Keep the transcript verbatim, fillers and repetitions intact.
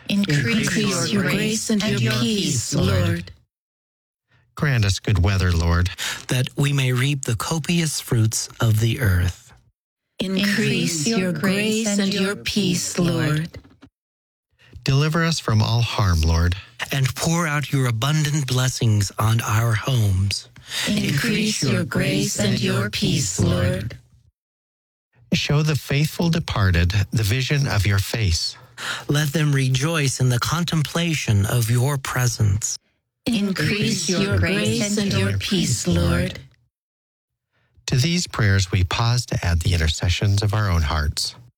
Increase your grace and your peace, Lord. Grant us good weather, Lord, that we may reap the copious fruits of the earth. Increase your grace and your peace, Lord. Deliver us from all harm, Lord, and pour out your abundant blessings on our homes. Increase your grace and your peace, Lord. Show the faithful departed the vision of your face. Let them rejoice in the contemplation of your presence. Increase your grace and your peace, Lord. To these prayers we pause to add the intercessions of our own hearts.